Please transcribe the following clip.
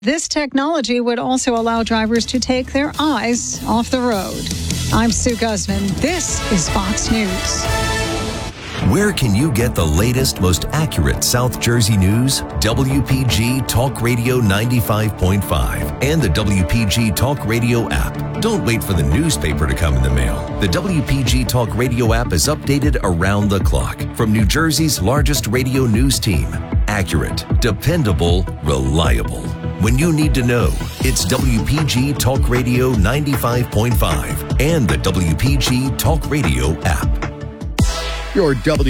This technology would also allow drivers to take their eyes off the road. I'm Sue Guzman. This is Fox News. Where can you get the latest, most accurate South Jersey news? WPG Talk Radio 95.5 and the WPG Talk Radio app. Don't wait for the newspaper to come in the mail. The WPG Talk Radio app is updated around the clock from New Jersey's largest radio news team. Accurate, dependable, reliable. When you need to know, it's WPG Talk Radio 95.5 and the WPG Talk Radio app. Your